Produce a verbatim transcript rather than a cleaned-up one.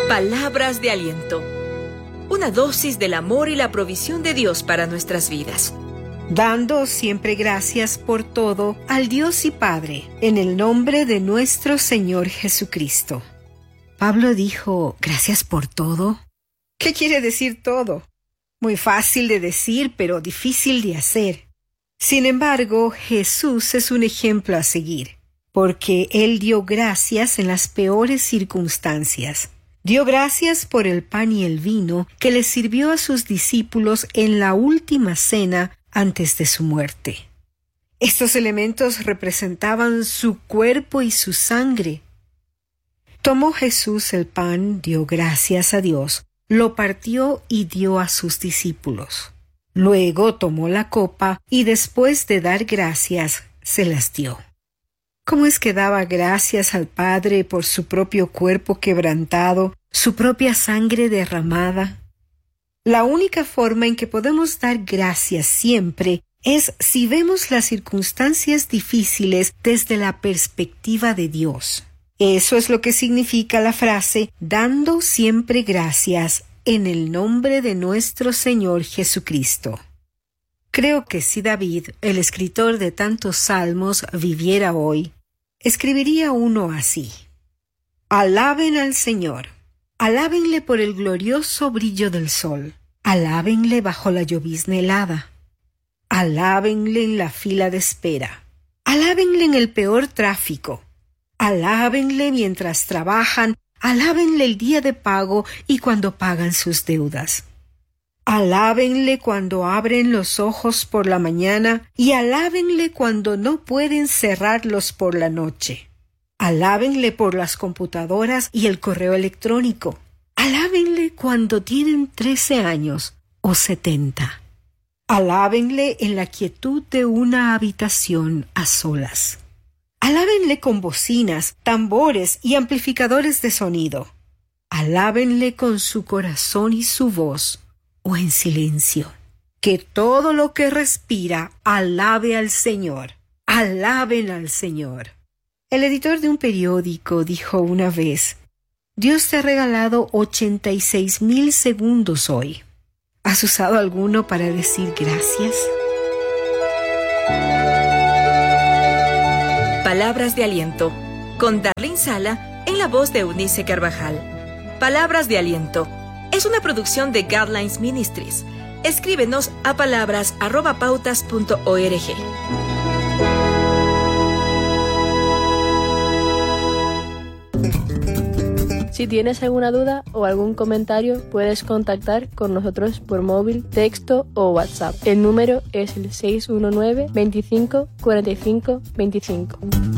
Palabras de aliento. Una dosis del amor y la provisión de Dios para nuestras vidas. Dando siempre gracias por todo al Dios y Padre, en el nombre de nuestro Señor Jesucristo. Pablo dijo, ¿gracias por todo? ¿Qué quiere decir todo? Muy fácil de decir, pero difícil de hacer. Sin embargo, Jesús es un ejemplo a seguir, porque Él dio gracias en las peores circunstancias. Dio gracias por el pan y el vino que le sirvió a sus discípulos en la última cena antes de su muerte. Estos elementos representaban su cuerpo y su sangre. Tomó Jesús el pan, dio gracias a Dios, lo partió y dio a sus discípulos. Luego tomó la copa y después de dar gracias, se las dio. ¿Cómo es que daba gracias al Padre por su propio cuerpo quebrantado, su propia sangre derramada? La única forma en que podemos dar gracias siempre es si vemos las circunstancias difíciles desde la perspectiva de Dios. Eso es lo que significa la frase dando siempre gracias en el nombre de nuestro Señor Jesucristo. Creo que si David, el escritor de tantos salmos, viviera hoy, escribiría uno así. Alaben al Señor. Alábenle por el glorioso brillo del sol. Alábenle bajo la llovizna helada. Alábenle en la fila de espera. Alábenle en el peor tráfico. Alábenle mientras trabajan. Alábenle el día de pago y cuando pagan sus deudas. Alábenle cuando abren los ojos por la mañana y alábenle cuando no pueden cerrarlos por la noche. Alábenle por las computadoras y el correo electrónico. Alábenle cuando tienen trece años o setenta. Alábenle en la quietud de una habitación a solas. Alábenle con bocinas, tambores y amplificadores de sonido. Alábenle con su corazón y su voz, o en silencio. Que todo lo que respira alabe al Señor. Alaben al Señor. El editor de un periódico dijo una vez, Dios te ha regalado ochenta y seis mil segundos hoy. ¿Has usado alguno para decir gracias? Palabras de aliento, con Darlene Sala en la voz de Eunice Carvajal. Palabras de aliento es una producción de Guidelines Ministries. Escríbenos a palabras arroba pautas punto org. Si tienes alguna duda o algún comentario, puedes contactar con nosotros por móvil, texto o WhatsApp. El número es el seis uno nueve, veinticinco, cuarenta y cinco, veinticinco.